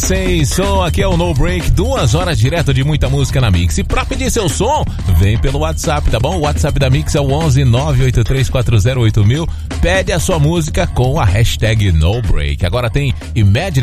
sem som, aqui é o No Break, 2 horas direto de muita música na Mix. E pra pedir seu som, vem pelo WhatsApp, tá bom? O WhatsApp da Mix é o 11 983408000. Pede a sua música com a hashtag No Break. Agora tem Imagine